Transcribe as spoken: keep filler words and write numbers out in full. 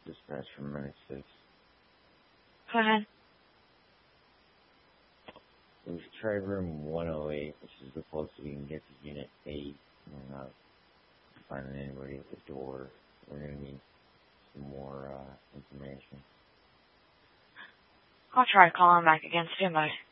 Dispatch from Minute six. Go ahead. We've tried room one oh eight, which is the closest we can get to Unit eight. We're not finding anybody at the door. We're going to need some more uh, information. I'll try calling back again soon, bud.